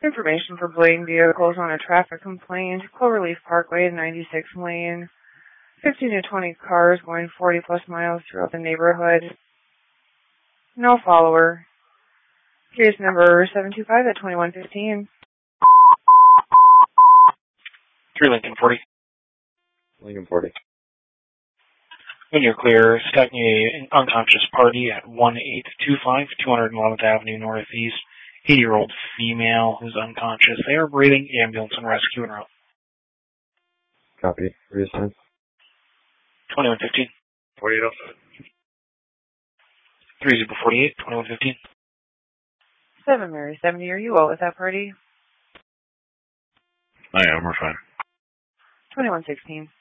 Information for bleeding vehicles on a traffic complaint. Cloverleaf Parkway, 96 lane. 15 to 20 cars going 40 plus miles throughout the neighborhood. No follower. Case number 725 at 2115. 3 Lincoln 40. Lincoln 40. When you're clear, stacking an unconscious party at 1825 211th Avenue Northeast. 80-year-old female who's unconscious. They are breathing. Ambulance and rescue en route. Copy. Reassign. 2115. 4807. 3048, 2115. 7 Mary 70, are you out with that party? I am, we're fine. 2116.